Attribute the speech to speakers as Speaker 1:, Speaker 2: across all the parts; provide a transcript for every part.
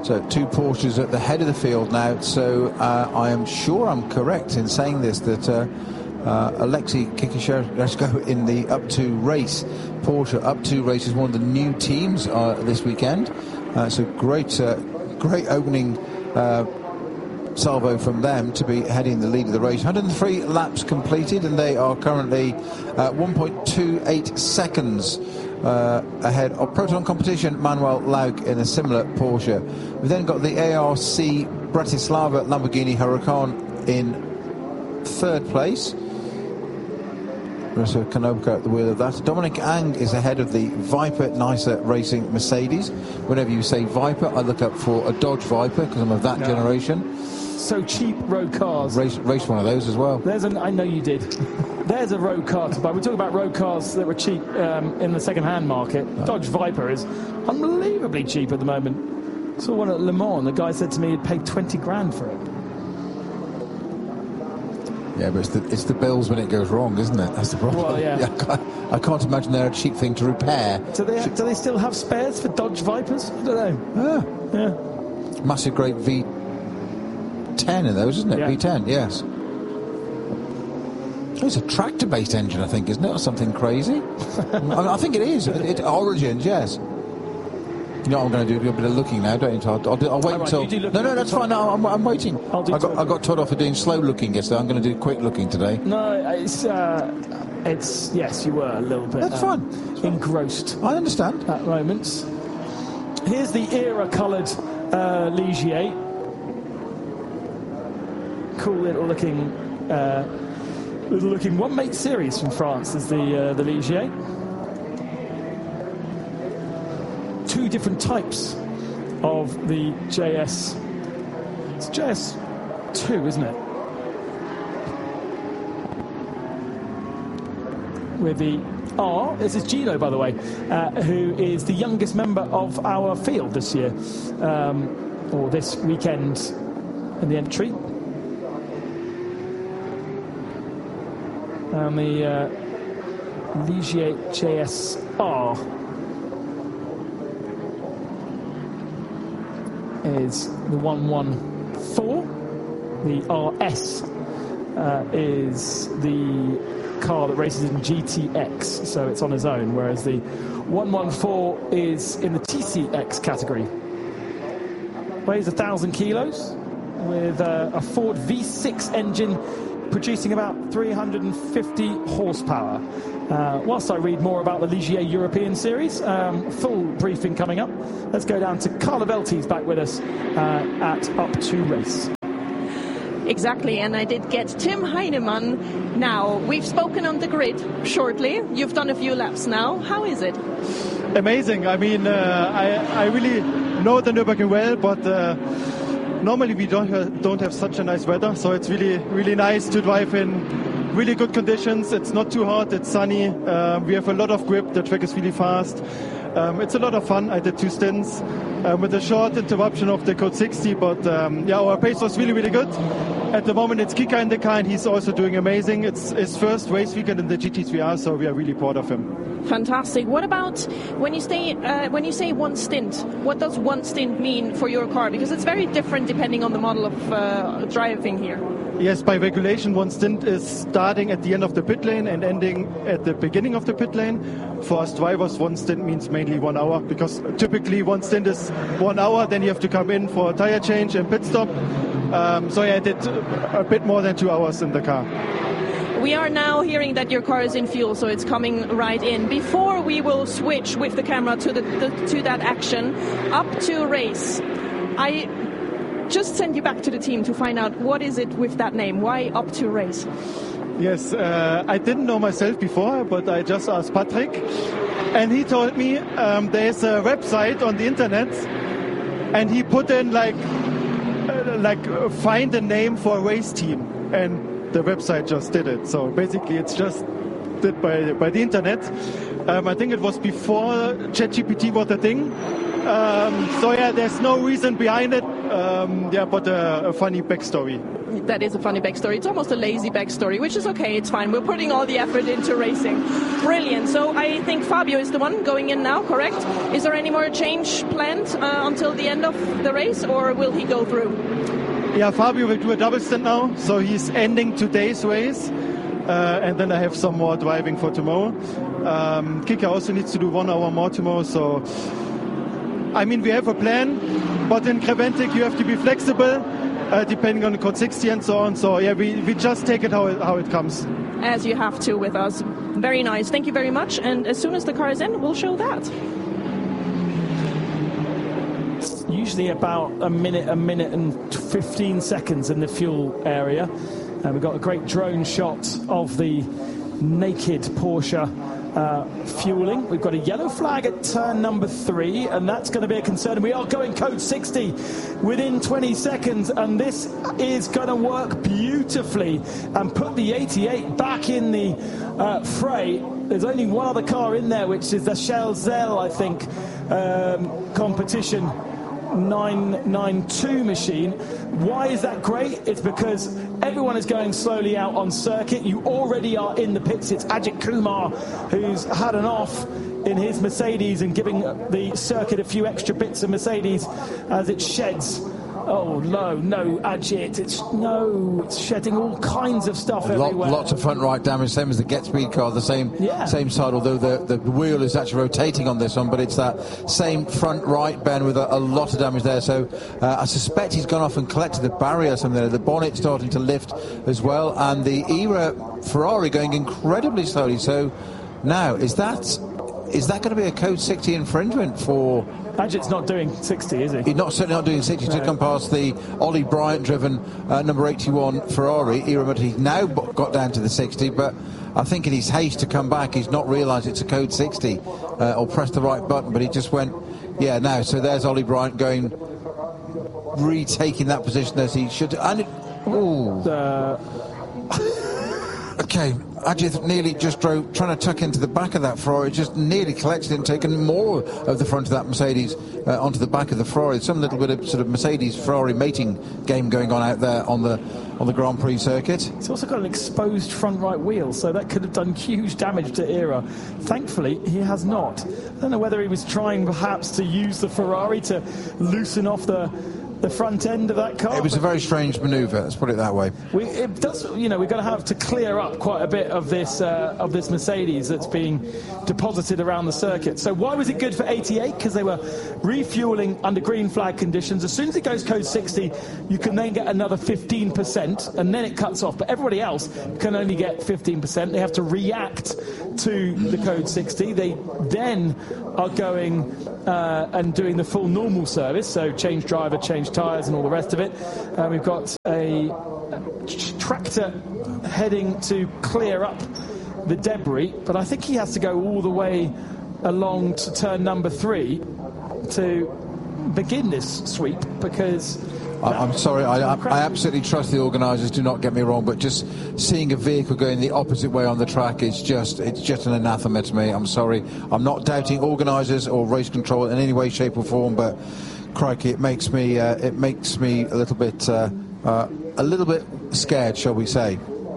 Speaker 1: So 2 Porsches at the head of the field now. So I am sure I'm correct in saying this, that Alexei Kikishevko in the Up 2 race, Porsche Up 2 race, is one of the new teams this weekend. So great opening salvo from them to be heading the lead of the race. 103 laps completed, and they are currently 1.28 seconds ahead of Proton Competition Manuel Lauk in a similar Porsche. We've then got the ARC Bratislava Lamborghini Huracan in 3rd place. Marissa Konopka at the wheel of that. Dominic Ang is ahead of the Viper Nicer Racing Mercedes. Whenever you say Viper, I look up for a Dodge Viper because I'm of that generation.
Speaker 2: So cheap road cars.
Speaker 1: Race one of those as well.
Speaker 2: I know you did. There's a road car to buy. We talk about road cars that were cheap in the second-hand market. Dodge Viper is unbelievably cheap at the moment. Saw one at Le Mans. The guy said to me he'd paid 20 grand for it.
Speaker 1: Yeah, but it's the bills when it goes wrong, isn't it? That's the problem.
Speaker 2: Well, yeah.
Speaker 1: I can't imagine they're a cheap thing to repair.
Speaker 2: Do they still have spares for Dodge Vipers? I don't know. Yeah.
Speaker 1: Massive great V10 in those, isn't it?
Speaker 2: Yeah.
Speaker 1: V10, yes. It's a tractor-based engine, I think, isn't it, or something crazy? I think it is. Origins, yes. You know what I'm going to do? A bit of looking now, don't you? I'll wait until... No, that's fine. No, I'm waiting. I got told off for doing slow looking yesterday. I'm going to do quick looking today.
Speaker 2: No, it's yes, you were a little bit...
Speaker 1: That's fine.
Speaker 2: Engrossed.
Speaker 1: I understand.
Speaker 2: At moments. Here's the era-coloured Ligier. Cool little looking 1-mate series from France is the Ligier. 2 different types of the JS. It's JS2, isn't it? With the R. This is Gino, by the way, who is the youngest member of our field this year, or this weekend in the entry. And the Ligier JSR is the 114. The RS is the car that races in GTX, so it's on his own, whereas the 114 is in the TCX category. Weighs 1,000 kilos with a Ford V6 engine producing about 350 horsepower. Whilst I read more about the Ligier European Series, full briefing coming up. Let's go down to Carla Velti's back with us at Up 2 Race.
Speaker 3: Exactly, and I did get Tim Heinemann now. We've spoken on the grid shortly. You've done a few laps now. How is it?
Speaker 4: Amazing. I mean, I really know the Nürburgring well, but normally we don't have such a nice weather, so it's really nice to drive in really good conditions. It's not too hot, it's sunny. We have a lot of grip, the track is really fast. It's a lot of fun. I did 2 stints with a short interruption of the Code 60, but our pace was really good. At the moment it's Kika in the car, and he's also doing amazing. It's his first race weekend in the GT3R, so we are really proud of him.
Speaker 3: Fantastic. What about when you say 1 stint? What does 1 stint mean for your car? Because it's very different depending on the model of driving here.
Speaker 4: Yes, by regulation, 1 stint is starting at the end of the pit lane and ending at the beginning of the pit lane. For us drivers, 1 stint means mainly 1 hour, because typically 1 stint is 1 hour, then you have to come in for a tire change and pit stop. I did a bit more than 2 hours in the car.
Speaker 3: We are now hearing that your car is in fuel, so it's coming right in. Before we will switch with the camera to that action, Up 2 Race. I just send you back to the team to find out what is it with that name. Why Up 2 Race?
Speaker 4: Yes, I didn't know myself before, but I just asked Patrick, and he told me there's a website on the internet, and he put in like find a name for a race team, and the website just did it. So basically it's just did by the internet. I think it was before ChatGPT was a thing. There's no reason behind it. But a funny backstory.
Speaker 3: That is a funny backstory. It's almost a lazy backstory, which is okay. It's fine. We're putting all the effort into racing. Brilliant. So I think Fabio is the one going in now, correct? Is there any more change planned until the end of the race, or will he go through?
Speaker 4: Yeah, Fabio will do a double stint now, so he's ending today's race, and then I have some more driving for tomorrow. Kika also needs to do 1 hour more tomorrow, so I mean, we have a plan, but in Creventic you have to be flexible, depending on the Code 60 and so on. So yeah, we just take it how it comes.
Speaker 3: As you have to with us. Very nice. Thank you very much. And as soon as the car is in, we'll show that.
Speaker 2: It's usually about a minute and 15 seconds in the fuel area. And we've got a great drone shot of the naked Porsche fueling. We've got a yellow flag at turn number 3, and that's going to be a concern. And we are going code 60 within 20 seconds, and this is going to work beautifully and put the 88 back in the fray. There's only one other car in there, which is the Shelzel, I think, competition 992 machine. Why is that great? It's because everyone is going slowly out on circuit. You already are in the pits. It's Ajit Kumar who's had an off in his Mercedes and giving the circuit a few extra bits of Mercedes as it sheds. Oh no, Ajit, it's shedding all kinds of stuff everywhere.
Speaker 1: Lots of front right damage, same as the Get Speed car, the same side, although the wheel is actually rotating on this one, but it's that same front right, Ben, with a lot of damage there. So I suspect he's gone off and collected the barrier or something there. The bonnet starting to lift as well, and the ERA Ferrari going incredibly slowly. So now, is that going to be a Code 60 infringement for...
Speaker 2: Ajit's not doing 60, is he?
Speaker 1: He's certainly not doing 60 to come past the Ollie Bryant-driven number 81 Ferrari. He's now got down to the 60, but I think in his haste to come back, he's not realised it's a Code 60 or pressed the right button, but he just went, now. So there's Ollie Bryant retaking that position as he should. And okay, Ajit nearly just drove, trying to tuck into the back of that Ferrari, just nearly collected and taken more of the front of that Mercedes onto the back of the Ferrari. Some little bit of sort of Mercedes-Ferrari mating game going on out there on the Grand Prix circuit.
Speaker 2: It's also got an exposed front right wheel, so that could have done huge damage to ERA. Thankfully, he has not. I don't know whether he was trying perhaps to use the Ferrari to loosen off the front end of that car.
Speaker 1: It was a very strange manoeuvre, let's put it that way.
Speaker 2: We're going to have to clear up quite a bit of this Mercedes that's being deposited around the circuit. So why was it good for 88? Because they were refueling under green flag conditions. As soon as it goes code 60, you can then get another 15%, and then it cuts off. But everybody else can only get 15%. They have to react to the code 60. They then are going and doing the full normal service, so change driver, change tyres and all the rest of it. We've got a tractor heading to clear up the debris, but I think he has to go all the way along to turn number 3 to begin this sweep, because...
Speaker 1: I'm sorry, I absolutely trust the organisers, do not get me wrong, but just seeing a vehicle going the opposite way on the track is just an anathema to me. I'm sorry. I'm not doubting organisers or race control in any way, shape or form, but crikey, it makes me a little bit scared, shall we say.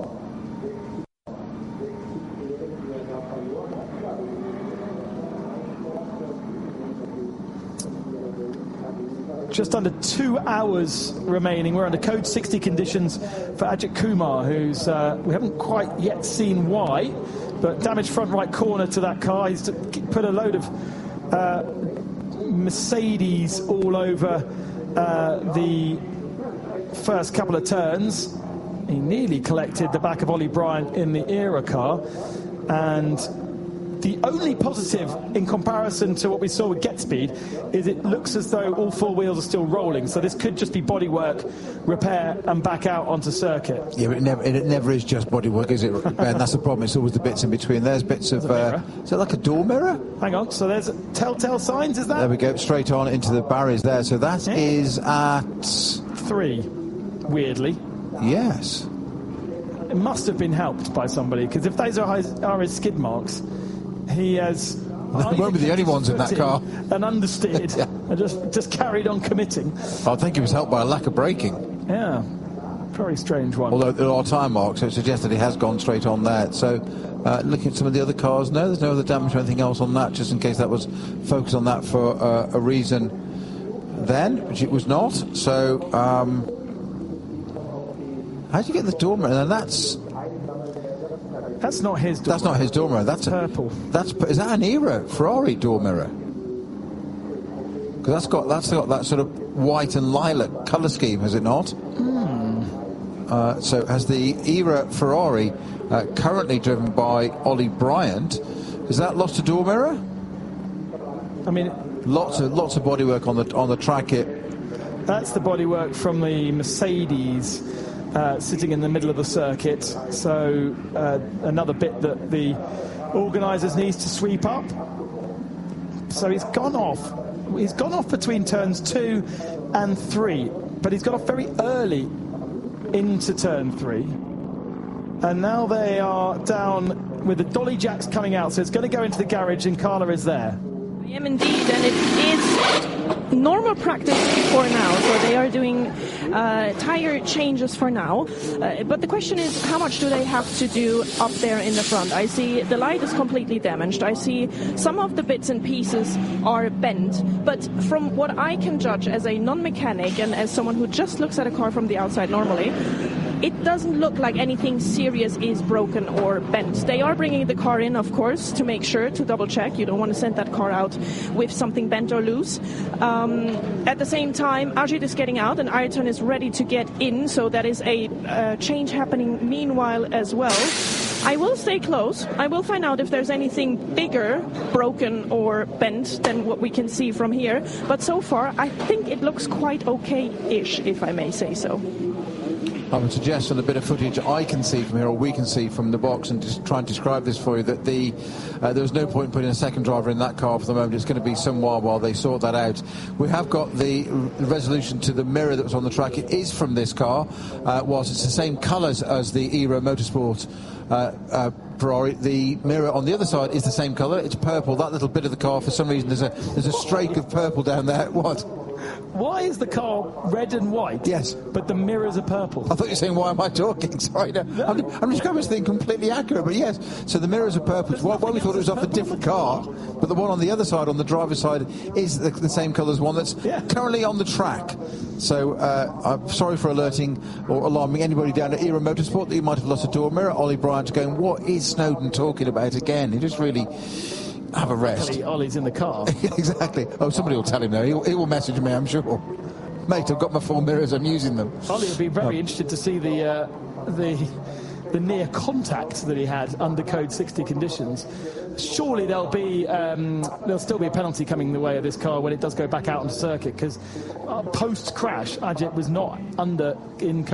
Speaker 2: Just under 2 hours remaining. We're under code 60 conditions for Ajit Kumar, who's we haven't quite yet seen why, but damaged front right corner to that car. He's put a load of Mercedes all over the first couple of turns. He nearly collected the back of Ollie Bryant in the ERA car, and the only positive in comparison to what we saw with Get Speed is it looks as though all 4 wheels are still rolling, so this could just be bodywork, repair and back out onto circuit.
Speaker 1: Yeah, but it never is just bodywork, is it, Ben? That's the problem. It's always the bits in between. There's bits of... is it like a door mirror?
Speaker 2: Hang on, so there's telltale signs, is that?
Speaker 1: There we go, straight on into the barriers there. So that is at...
Speaker 2: 3, weirdly.
Speaker 1: Yes.
Speaker 2: It must have been helped by somebody, because if those are his skid marks... He has...
Speaker 1: They won't be the only ones in that car.
Speaker 2: And understeered and just carried on committing.
Speaker 1: I think he was helped by a lack of braking.
Speaker 2: Yeah. Very strange one.
Speaker 1: Although there are tyre marks, so it suggests that he has gone straight on that. So looking at some of the other cars, no, there's no other damage or anything else on that, just in case that was focused on that for a reason then, which it was not. So how do you get the door mirror? And that's
Speaker 2: not his door.
Speaker 1: That's not his door mirror. That's
Speaker 2: purple.
Speaker 1: Is that an era Ferrari door mirror? Because that's got that sort of white and lilac colour scheme, has it not? So has the era Ferrari, currently driven by Ollie Bryant, is that lost a door mirror?
Speaker 2: I mean,
Speaker 1: lots of bodywork on the track here.
Speaker 2: That's the bodywork from the Mercedes. Sitting in the middle of the circuit, so another bit that the organisers needs to sweep up. So he's gone off between turns 2 and 3, but he's got off very early into turn 3, and now they are down with the dolly jacks coming out, so it's going to go into the garage, and Carla is there.
Speaker 3: I am indeed, and it is normal practice for now, so they are doing tire changes for now, but the question is, how much do they have to do up there in the front? I see the light is completely damaged. I see some of the bits and pieces are bent, but from what I can judge as a non-mechanic and as someone who just looks at a car from the outside normally, it doesn't look like anything serious is broken or bent. They are bringing the car in, of course, to make sure, to double check. You don't want to send that car out with something bent or loose. At the same time, Ajit is getting out and Ayrton is ready to get in, so that is a change happening meanwhile as well. I will stay close. I will find out if there's anything bigger, broken or bent than what we can see from here. But so far, I think it looks quite okay-ish, if I may say so.
Speaker 1: I would suggest on a bit of footage I can see from here, or we can see from the box, and just try and describe this for you, that there was no point in putting a second driver in that car for the moment. It's going to be some while they sort that out. We have got the resolution to the mirror that was on the track. It is from this car, whilst it's the same colours as the Era Motorsport Ferrari. The mirror on the other side is the same colour. It's purple. That little bit of the car, for some reason, there's a streak of purple down there. What?
Speaker 2: Why is the car red and white?
Speaker 1: Yes.
Speaker 2: But the mirrors are purple.
Speaker 1: I thought you were saying, why am I talking? Sorry, no. I'm describing this thing completely accurate, but yes. So the mirrors are purple. Why we thought it was off a different car, but the one on the other side, on the driver's side, is the same colour as one that's currently on the track. So I'm sorry for alerting or alarming anybody down at Era Motorsport that you might have lost a door mirror. Ollie Bryant going, what is Snowden talking about again? He just really... have a rest.
Speaker 2: Luckily, Ollie's in the car.
Speaker 1: Exactly. Oh, somebody will tell him though. He will message me, I'm sure. Mate, I've got my 4 mirrors. I'm using them.
Speaker 2: Ollie would be very interested to see the near contact that he had under Code 60 conditions. Surely there'll still be a penalty coming the way of this car when it does go back out on circuit, because post crash, Ajit was not in Code